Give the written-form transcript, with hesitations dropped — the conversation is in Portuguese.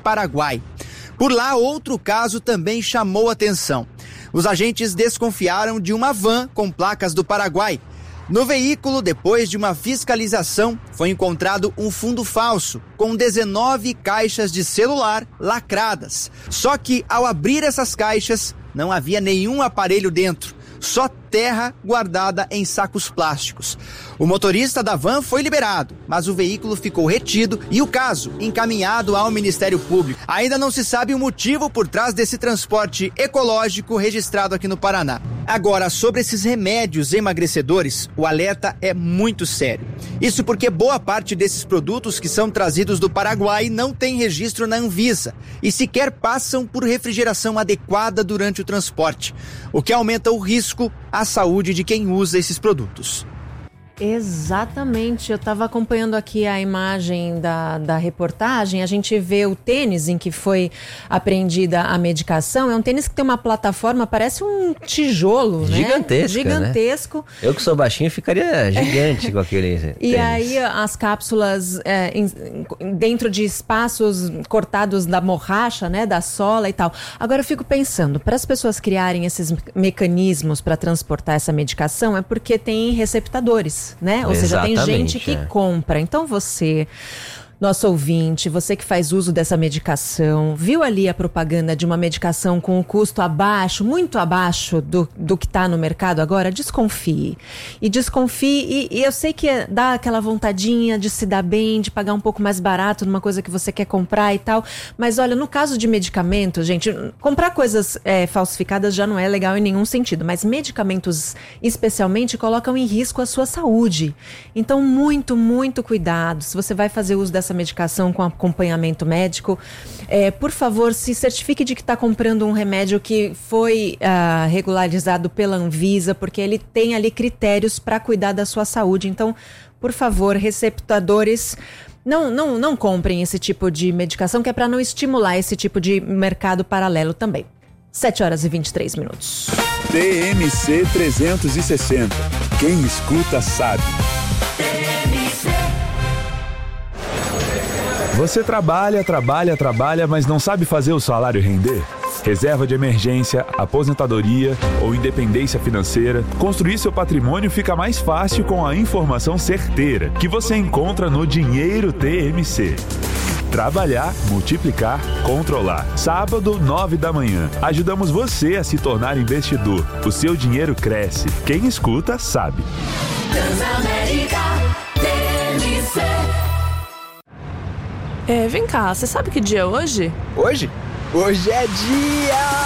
Paraguai. Por lá, outro caso também chamou atenção. Os agentes desconfiaram de uma van com placas do Paraguai. No veículo, depois de uma fiscalização, foi encontrado um fundo falso com 19 caixas de celular lacradas. Só que, ao abrir essas caixas, não havia nenhum aparelho dentro, só terra guardada em sacos plásticos. O motorista da van foi liberado, mas o veículo ficou retido e o caso encaminhado ao Ministério Público. Ainda não se sabe o motivo por trás desse transporte ecológico registrado aqui no Paraná. Agora, sobre esses remédios emagrecedores, o alerta é muito sério. Isso porque boa parte desses produtos que são trazidos do Paraguai não tem registro na Anvisa e sequer passam por refrigeração adequada durante o transporte, o que aumenta o risco à saúde de quem usa esses produtos. Exatamente, eu estava acompanhando aqui a imagem da reportagem, a gente vê o tênis em que foi apreendida a medicação, é um tênis que tem uma plataforma, parece um tijolo, gigantesco, né? Gigantesco. Né? Eu que sou baixinho ficaria gigante com aquele tênis. E aí as cápsulas dentro de espaços cortados da borracha, né, da sola e tal. Agora eu fico pensando, para as pessoas criarem esses mecanismos para transportar essa medicação, é porque tem receptadores, né? Ou seja, tem gente que compra. Então você, nosso ouvinte, você que faz uso dessa medicação, viu ali a propaganda de uma medicação com o custo abaixo, muito abaixo do que está no mercado agora, desconfie. E eu sei que dá aquela vontadinha de se dar bem, de pagar um pouco mais barato numa coisa que você quer comprar e tal, mas olha, no caso de medicamentos, gente, comprar coisas falsificadas já não é legal em nenhum sentido, mas medicamentos especialmente colocam em risco a sua saúde. Então, muito, muito cuidado. Se você vai fazer uso dessa medicação com acompanhamento médico, por favor, se certifique de que está comprando um remédio que foi regularizado pela Anvisa, porque ele tem ali critérios para cuidar da sua saúde. Então, por favor, receptadores, não comprem esse tipo de medicação, que é para não estimular esse tipo de mercado paralelo também. 7h23. TMC 360. Quem escuta sabe. Você trabalha, mas não sabe fazer o salário render? Reserva de emergência, aposentadoria ou independência financeira, construir seu patrimônio fica mais fácil com a informação certeira que você encontra no Dinheiro TMC. Trabalhar, multiplicar, controlar. Sábado, 9 da manhã. Ajudamos você a se tornar investidor. O seu dinheiro cresce. Quem escuta, sabe. Transamérica TMC. Vem cá, você sabe que dia é hoje? Hoje? Hoje é dia